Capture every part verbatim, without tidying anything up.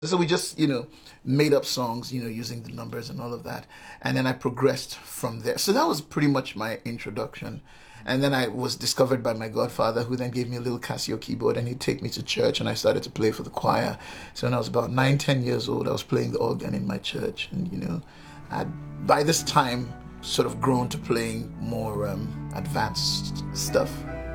So we just, you know, made up songs, you know, using the numbers and all of that. And then I progressed from there. So that was pretty much my introduction. And then I was discovered by my godfather, who then gave me a little Casio keyboard, and he'd take me to church, and I started to play for the choir. So when I was about nine, ten years old, I was playing the organ in my church. And, you know, I'd, by this time, sort of grown to playing more um, advanced stuff.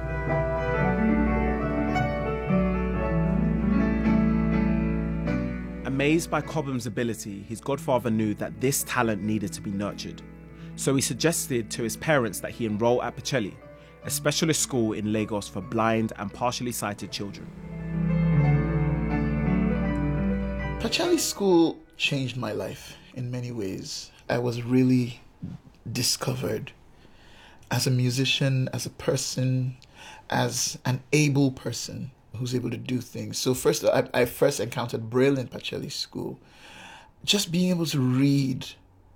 Amazed by Cobham's ability, his godfather knew that this talent needed to be nurtured. So he suggested to his parents that he enroll at Pacelli, a specialist school in Lagos for blind and partially sighted children. Pacelli School changed my life in many ways. I was really discovered as a musician, as a person, as an able person who's able to do things. So first, I, I first encountered Braille in Pacelli School. Just being able to read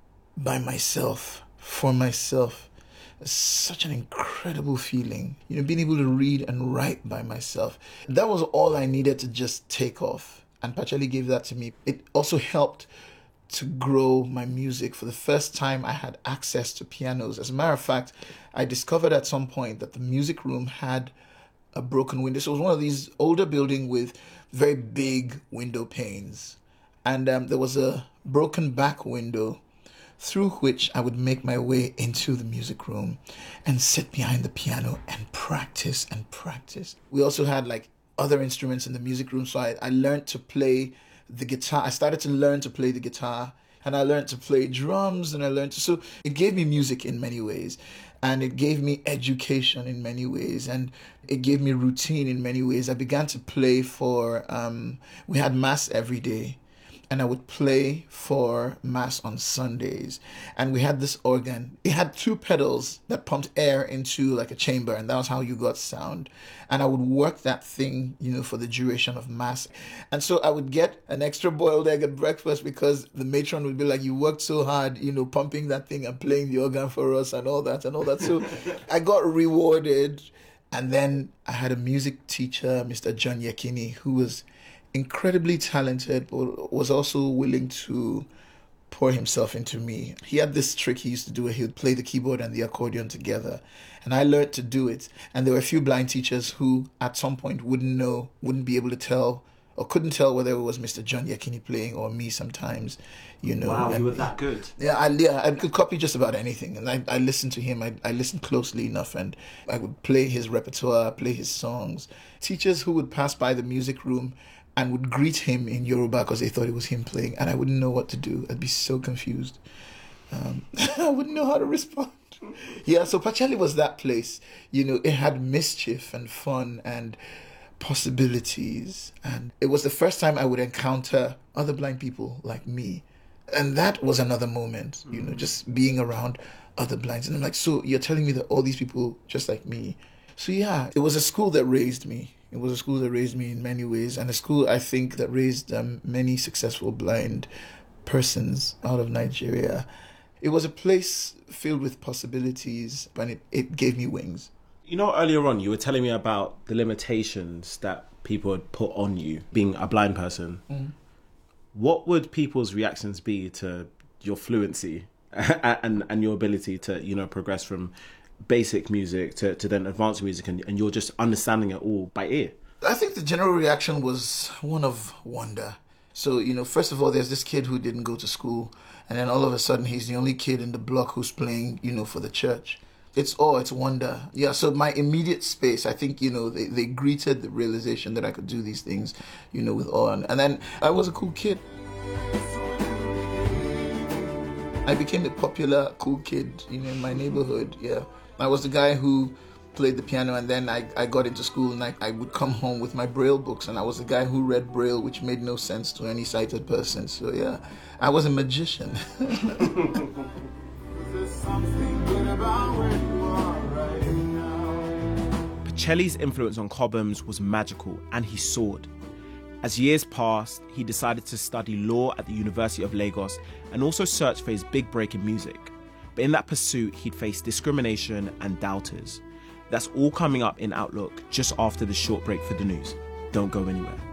by myself, for myself, is such an incredible feeling. You know, being able to read and write by myself. That was all I needed to just take off. And Pacelli gave that to me. It also helped to grow my music. For the first time, I had access to pianos. As a matter of fact, I discovered at some point that the music room had a broken window. So it was one of these older buildings with very big window panes. And um, there was a broken back window through which I would make my way into the music room and sit behind the piano and practice and practice. We also had like other instruments in the music room. So I, I learned to play the guitar. I started to learn to play the guitar, and I learned to play drums, and I learned to, so it gave me music in many ways. And it gave me education in many ways, and it gave me routine in many ways. I began to play for, um, we had mass every day, and I would play for mass on Sundays. And we had this organ. It had two pedals that pumped air into like a chamber, and that was how you got sound. And I would work that thing, you know, for the duration of mass. And so I would get an extra boiled egg at breakfast because the matron would be like, you worked so hard, you know, pumping that thing and playing the organ for us and all that and all that. So I got rewarded. And then I had a music teacher, Mister John Yekini, who was incredibly talented, but was also willing to pour himself into me. He had this trick he used to do where he would play the keyboard and the accordion together. And I learned to do it. And there were a few blind teachers who at some point wouldn't know, wouldn't be able to tell, or couldn't tell whether it was Mister John Yekini playing or me sometimes, you know. Wow, and you were that good. Yeah, I, yeah, I could copy just about anything. And I, I listened to him. I, I listened closely enough, and I would play his repertoire, play his songs. Teachers who would pass by the music room and would greet him in Yoruba because they thought it was him playing, and I wouldn't know what to do. I'd be so confused. Um, I wouldn't know how to respond. Yeah, so Pacelli was that place. You know, it had mischief and fun and possibilities, and it was the first time I would encounter other blind people like me, and that was another moment. You know, just being around other blinds, and I'm like, so you're telling me that all these people just like me? So yeah, it was a school that raised me. It was a school that raised me in many ways, and a school, I think, that raised um, many successful blind persons out of Nigeria. It was a place filled with possibilities, and it, it gave me wings. You know, earlier on, you were telling me about the limitations that people had put on you, being a blind person. Mm. What would people's reactions be to your fluency and, and your ability to, you know, progress from basic music to, to then advanced music, and, and you're just understanding it all by ear? I think the general reaction was one of wonder. So, you know, first of all, there's this kid who didn't go to school, and then all of a sudden he's the only kid in the block who's playing, you know, for the church. It's awe, it's wonder. Yeah, so my immediate space, I think, you know, they, they greeted the realization that I could do these things, you know, with awe. And, and then I was a cool kid. I became a popular cool kid, you know, in my neighborhood, yeah. I was the guy who played the piano, and then I, I got into school, and I, I would come home with my Braille books, and I was the guy who read Braille, which made no sense to any sighted person. So yeah, I was a magician. Pacelli's influence on Cobhams was magical, and he soared. As years passed, he decided to study law at the University of Lagos and also search for his big break in music. But in that pursuit, he'd faced discrimination and doubters. That's all coming up in Outlook just after the short break for the news. Don't go anywhere.